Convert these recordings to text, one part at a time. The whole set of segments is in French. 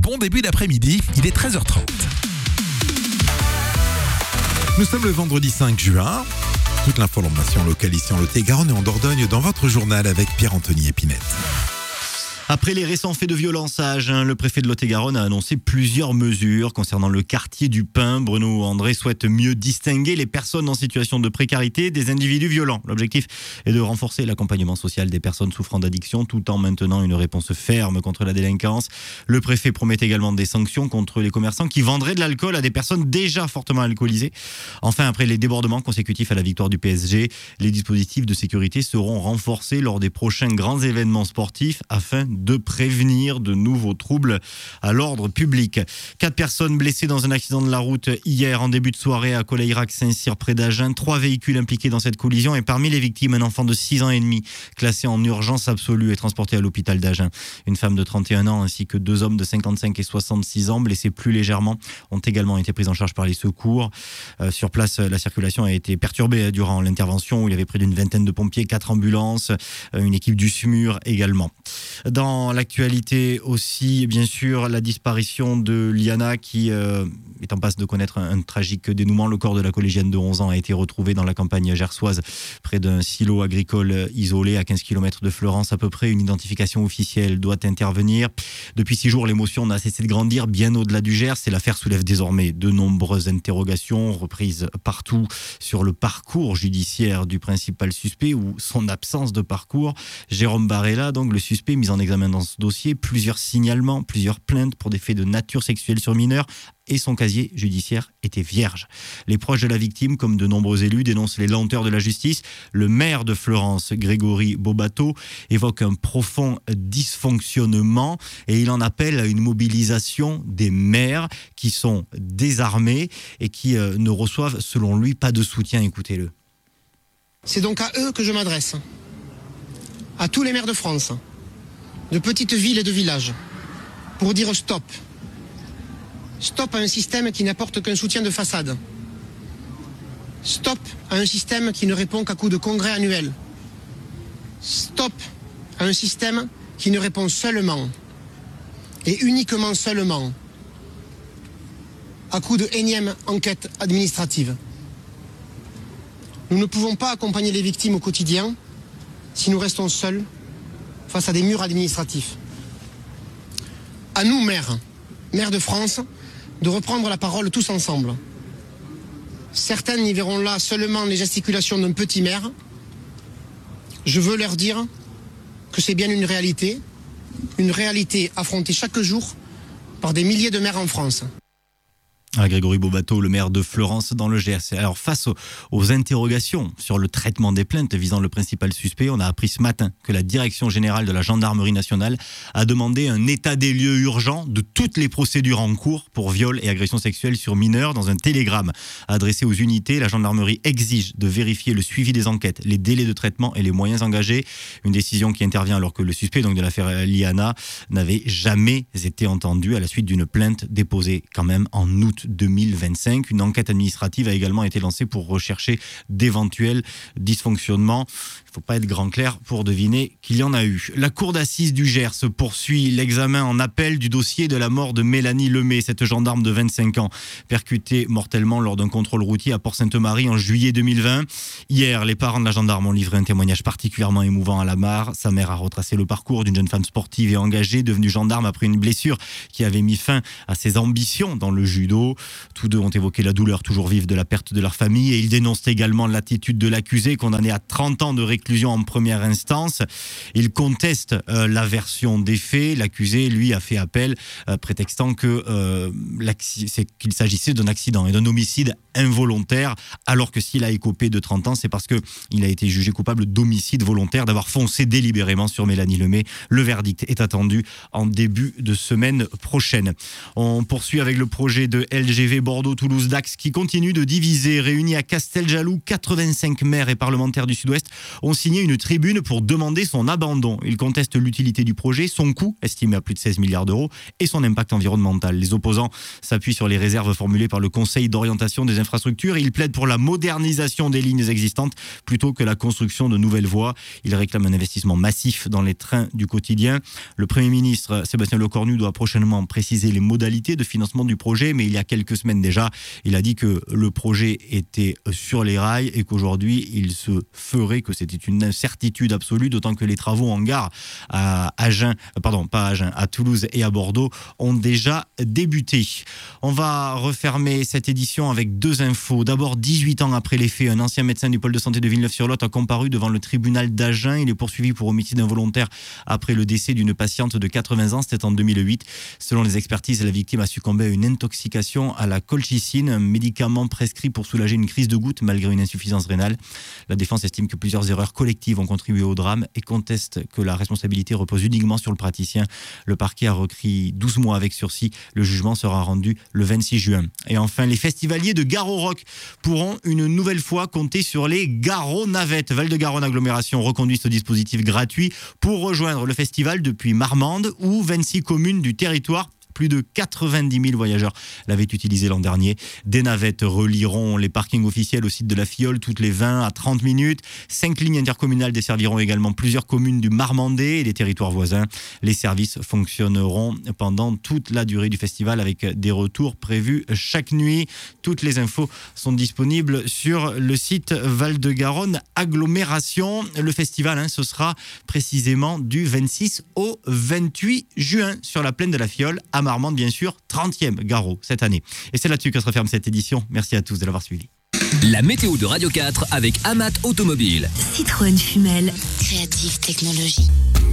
Bon début d'après-midi, il est 13h30. Nous sommes le vendredi 5 juin. Toute l'information locale ici en Lot-et-Garonne et en Dordogne dans votre journal avec Pierre-Anthony Épinette. Après les récents faits de violence à Agen, le préfet de Lot-et-Garonne a annoncé plusieurs mesures concernant le quartier du Pin. Bruno André souhaite mieux distinguer les personnes en situation de précarité des individus violents. L'objectif est de renforcer l'accompagnement social des personnes souffrant d'addiction tout en maintenant une réponse ferme contre la délinquance. Le préfet promet également des sanctions contre les commerçants qui vendraient de l'alcool à des personnes déjà fortement alcoolisées. Enfin, après les débordements consécutifs à la victoire du PSG, les dispositifs de sécurité seront renforcés lors des prochains grands événements sportifs afin de prévenir de nouveaux troubles à l'ordre public. 4 personnes blessées dans un accident de la route hier en début de soirée à Coleirac-Saint-Cyr près d'Agen. 3 véhicules impliqués dans cette collision et parmi les victimes, un enfant de 6 ans et demi classé en urgence absolue et transporté à l'hôpital d'Agen. Une femme de 31 ans ainsi que 2 hommes de 55 et 66 ans blessés plus légèrement ont également été pris en charge par les secours. Sur place, la circulation a été perturbée durant l'intervention où il y avait près d'une vingtaine de pompiers, 4 ambulances, une équipe du SMUR également. Dans l'actualité aussi, bien sûr, la disparition de Liana qui est en passe de connaître un tragique dénouement. Le corps de la collégienne de 11 ans a été retrouvé dans la campagne gersoise près d'un silo agricole isolé à 15 km de Fleurance à peu près. Une identification officielle doit intervenir. Depuis 6 jours, l'émotion n'a cessé de grandir bien au-delà du Gers et l'affaire soulève désormais de nombreuses interrogations reprises partout sur le parcours judiciaire du principal suspect ou son absence de parcours. Jérôme Barella, donc le suspect mis en examen dans ce dossier, plusieurs signalements, plusieurs plaintes pour des faits de nature sexuelle sur mineurs et son casier judiciaire était vierge. Les proches de la victime, comme de nombreux élus, dénoncent les lenteurs de la justice. Le maire de Fleurance, Grégory Bobato, évoque un profond dysfonctionnement et il en appelle à une mobilisation des maires qui sont désarmés et qui ne reçoivent, selon lui, pas de soutien. Écoutez-le. C'est donc à eux que je m'adresse, à tous les maires de France, de petites villes et de villages, pour dire stop. Stop à un système qui n'apporte qu'un soutien de façade. Stop à un système qui ne répond qu'à coups de congrès annuels. Stop à un système qui ne répond seulement et uniquement seulement à coups de énième enquête administrative. Nous ne pouvons pas accompagner les victimes au quotidien si nous restons seuls face à des murs administratifs. À nous, maires de France, de reprendre la parole tous ensemble. Certaines y verront là seulement les gesticulations d'un petit maire. Je veux leur dire que c'est bien une réalité affrontée chaque jour par des milliers de maires en France. Grégory Bobato, le maire de Fleurance dans le Gers. Alors face aux interrogations sur le traitement des plaintes visant le principal suspect, on a appris ce matin que la direction générale de la gendarmerie nationale a demandé un état des lieux urgent de toutes les procédures en cours pour viol et agression sexuelle sur mineurs. Dans un télégramme adressé aux unités, la gendarmerie exige de vérifier le suivi des enquêtes, les délais de traitement et les moyens engagés. Une décision qui intervient alors que le suspect donc de l'affaire Liana n'avait jamais été entendu à la suite d'une plainte déposée quand même en août 2025. Une enquête administrative a également été lancée pour rechercher d'éventuels dysfonctionnements. Il ne faut pas être grand clair pour deviner qu'il y en a eu. La cour d'assises du Gers poursuit l'examen en appel du dossier de la mort de Mélanie Lemay, cette gendarme de 25 ans, percutée mortellement lors d'un contrôle routier à Port-Sainte-Marie en juillet 2020. Hier, les parents de la gendarme ont livré un témoignage particulièrement émouvant à la mare. Sa mère a retracé le parcours d'une jeune femme sportive et engagée, devenue gendarme après une blessure qui avait mis fin à ses ambitions dans le judo. Tous deux ont évoqué la douleur toujours vive de la perte de leur famille et ils dénoncent également l'attitude de l'accusé, condamné à 30 ans de réclusion en première instance. Ils contestent la version des faits. L'accusé, lui, a fait appel prétextant qu'il s'agissait d'un accident et d'un homicide involontaire, alors que s'il a écopé de 30 ans, c'est parce qu'il a été jugé coupable d'homicide volontaire, d'avoir foncé délibérément sur Mélanie Lemay. Le verdict est attendu en début de semaine prochaine. On poursuit avec le projet de LGV Bordeaux-Toulouse-Dax qui continue de diviser. Réunis à Casteljaloux, 85 maires et parlementaires du Sud-Ouest ont signé une tribune pour demander son abandon. Ils contestent l'utilité du projet, son coût, estimé à plus de 16 milliards d'euros, et son impact environnemental. Les opposants s'appuient sur les réserves formulées par le Conseil d'orientation des infrastructures et ils plaident pour la modernisation des lignes existantes plutôt que la construction de nouvelles voies. Ils réclament un investissement massif dans les trains du quotidien. Le Premier ministre Sébastien Lecornu doit prochainement préciser les modalités de financement du projet, mais il y a quelques semaines déjà, il a dit que le projet était sur les rails et qu'aujourd'hui il se ferait, que c'était une certitude absolue, d'autant que les travaux en gare à Toulouse et à Bordeaux ont déjà débuté. On va refermer cette édition avec deux infos. D'abord, 18 ans après les faits, un ancien médecin du pôle de santé de Villeneuve-sur-Lot a comparu devant le tribunal d'Agen. Il est poursuivi pour homicide involontaire après le décès d'une patiente de 80 ans. C'était en 2008. Selon les expertises, la victime a succombé à une intoxication à la colchicine, un médicament prescrit pour soulager une crise de goutte malgré une insuffisance rénale. La défense estime que plusieurs erreurs collectives ont contribué au drame et conteste que la responsabilité repose uniquement sur le praticien. Le parquet a requis 12 mois avec sursis. Le jugement sera rendu le 26 juin. Et enfin, les festivaliers de Gare au Roc pourront une nouvelle fois compter sur les Garo-navettes. Val-de-Garonne Agglomération reconduit ce dispositif gratuit pour rejoindre le festival depuis Marmande ou 26 communes du territoire. Plus de 90 000 voyageurs l'avaient utilisé l'an dernier. Des navettes relieront les parkings officiels au site de la Fiole toutes les 20 à 30 minutes. 5 lignes intercommunales desserviront également plusieurs communes du Marmandais et des territoires voisins. Les services fonctionneront pendant toute la durée du festival avec des retours prévus chaque nuit. Toutes les infos sont disponibles sur le site Val-de-Garonne Agglomération. Le festival, ce sera précisément du 26 au 28 juin sur la plaine de la Fiole à Marmande, bien sûr, 30e Garo cette année. Et c'est là-dessus que se referme cette édition. Merci à tous de l'avoir suivi. La météo de Radio 4 avec Amat Automobile. Citroën Fumel. Creative Technologies.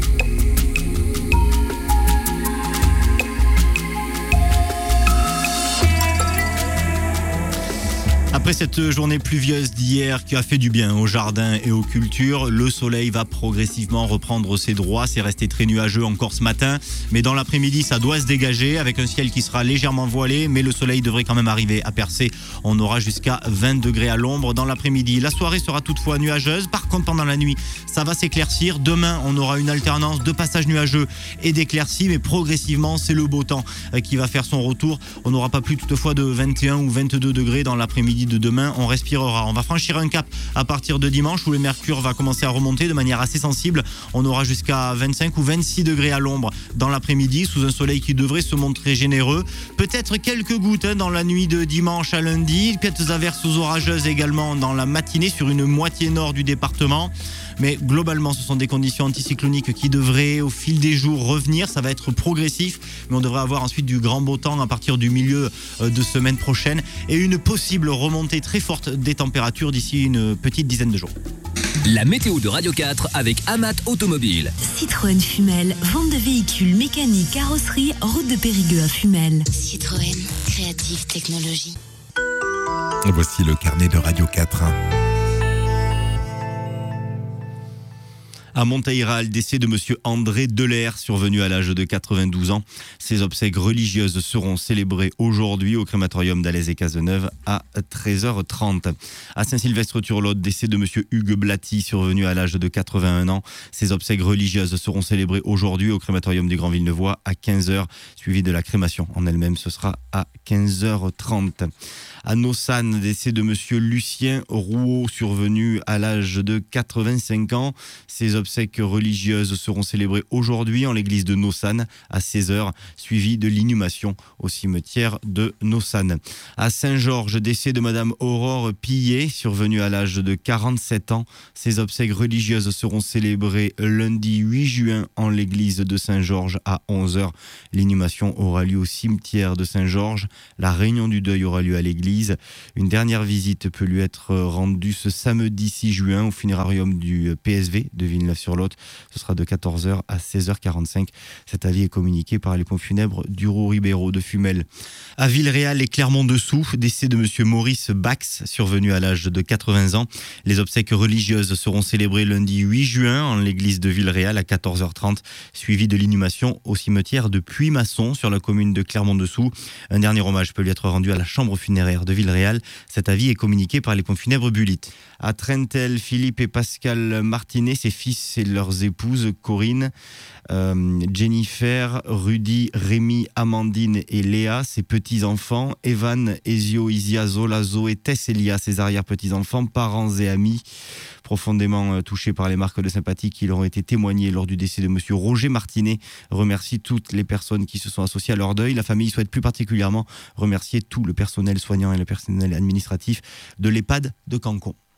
Après cette journée pluvieuse d'hier qui a fait du bien aux jardins et aux cultures, le soleil va progressivement reprendre ses droits. C'est resté très nuageux encore ce matin, mais dans l'après-midi, ça doit se dégager avec un ciel qui sera légèrement voilé, mais le soleil devrait quand même arriver à percer. On aura jusqu'à 20 degrés à l'ombre dans l'après-midi. La soirée sera toutefois nuageuse. Par contre, pendant la nuit, ça va s'éclaircir. Demain, on aura une alternance de passages nuageux et d'éclaircies, mais progressivement, c'est le beau temps qui va faire son retour. On n'aura pas plus toutefois de 21 ou 22 degrés dans l'après-midi de demain. On respirera. On va franchir un cap à partir de dimanche où le mercure va commencer à remonter de manière assez sensible. On aura jusqu'à 25 ou 26 degrés à l'ombre dans l'après-midi sous un soleil qui devrait se montrer généreux. Peut-être quelques gouttes dans la nuit de dimanche à lundi. Quelques averses orageuses également dans la matinée sur une moitié nord du département. Mais globalement, ce sont des conditions anticycloniques qui devraient au fil des jours revenir. Ça va être progressif, mais on devrait avoir ensuite du grand beau temps à partir du milieu de semaine prochaine et une possible remontée très forte des températures d'ici une petite dizaine de jours. La météo de Radio 4 avec Amat Automobile. Citroën Fumel, vente de véhicules mécaniques, carrosserie, route de Périgueux à Fumel. Citroën Creative Technologies. Voici le carnet de Radio 4. À Monteira, le décès de monsieur André Delair, survenu à l'âge de 92 ans. Ses obsèques religieuses seront célébrées aujourd'hui au crématorium d'Alès et Cazeneuve à 13h30. À Saint-Sylvestre-sur-Lot, décès de monsieur Hugues Blaty, survenu à l'âge de 81 ans. Ses obsèques religieuses seront célébrées aujourd'hui au crématorium du Grand Villenevois à 15h, suivi de la crémation en elle-même, ce sera à 15h30. À Nossane, décès de monsieur Lucien Rouault, survenu à l'âge de 85 ans. Ses obsèques religieuses seront célébrées aujourd'hui en l'église de Nossane à 16h, suivi de l'inhumation au cimetière de Nossane. À Saint-Georges, décès de madame Aurore Pillet, survenue à l'âge de 47 ans. Ses obsèques religieuses seront célébrées lundi 8 juin en l'église de Saint-Georges à 11h. L'inhumation aura lieu au cimetière de Saint-Georges. La réunion du deuil aura lieu à l'église. Une dernière visite peut lui être rendue ce samedi 6 juin au funérarium du PSV de Villeneuve. Villeneuve-sur-Lot. Ce sera de 14h à 16h45. Cet avis est communiqué par les pompes funèbres du Roux-Ribeiro de Fumel. À Villeréal et Clermont-Dessous, décès de monsieur Maurice Bax, survenu à l'âge de 80 ans. Les obsèques religieuses seront célébrées lundi 8 juin en l'église de Villeréal à 14h30, suivi de l'inhumation au cimetière de Puy-Masson sur la commune de Clermont-Dessous. Un dernier hommage peut lui être rendu à la chambre funéraire de Villeréal. Cet avis est communiqué par les pompes funèbres Bulit. À Trentel, Philippe et Pascal Martinet, ses fils et leurs épouses, Corinne, Jennifer, Rudy, Rémi, Amandine et Léa, ses petits-enfants, Evan, Ezio, Isia, Zola, Zoé, Tess, Elia, ses arrière-petits-enfants, parents et amis, profondément touchés par les marques de sympathie qui leur ont été témoignées lors du décès de monsieur Roger Martinet, remercie toutes les personnes qui se sont associées à leur deuil. La famille souhaite plus particulièrement remercier tout le personnel soignant et le personnel administratif de l'EHPAD de Cancon.